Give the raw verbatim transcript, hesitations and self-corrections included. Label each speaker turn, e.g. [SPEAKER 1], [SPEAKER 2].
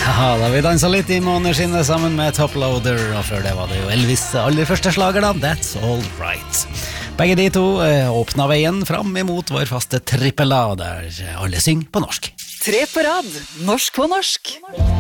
[SPEAKER 1] Ja, da vi danset litt i måneskinnet sammen med Toploader, og før det var det jo Elvis' aller første slager da, That's All Right. Begge de to eh, åpnet veien fram imot vår faste trippel A, der alle synger på norsk.
[SPEAKER 2] Tre på rad, norsk på norsk.